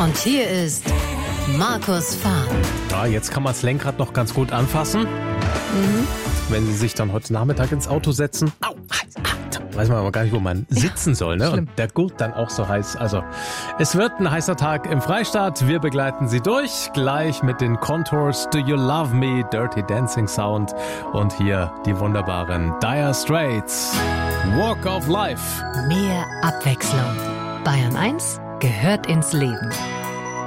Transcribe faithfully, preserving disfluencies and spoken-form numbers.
Und hier ist Markus Fahr. Ja, jetzt kann man das Lenkrad noch ganz gut anfassen. Mhm. Wenn Sie sich dann heute Nachmittag ins Auto setzen. Au, heiß, ah, weiß man aber gar nicht, wo man sitzen soll, ne? Und der Gurt dann auch so heiß. Also, es wird ein heißer Tag im Freistaat. Wir begleiten Sie durch. Gleich mit den Contours, Do You Love Me, Dirty Dancing Sound. Und hier die wunderbaren Dire Straits, Walk of Life. Mehr Abwechslung. Bayern eins gehört ins Leben.